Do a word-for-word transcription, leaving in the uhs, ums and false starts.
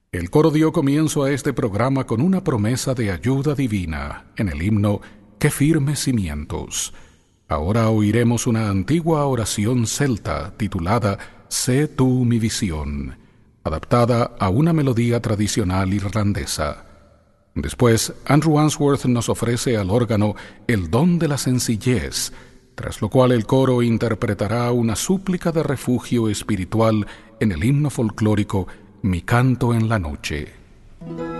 El coro dio comienzo a este programa con una promesa de ayuda divina en el himno ¡Qué firmes cimientos! Ahora oiremos una antigua oración celta titulada Sé tú mi visión, adaptada a una melodía tradicional irlandesa. Después, Andrew Answorth nos ofrece al órgano el don de la sencillez, tras lo cual el coro interpretará una súplica de refugio espiritual en el himno folclórico Mi canto en la noche.